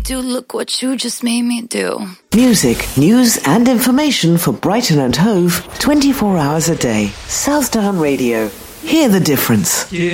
do. Look what you just made me do. Music, news and information for Brighton and Hove 24 hours a day. Southdown Radio. Hear the difference.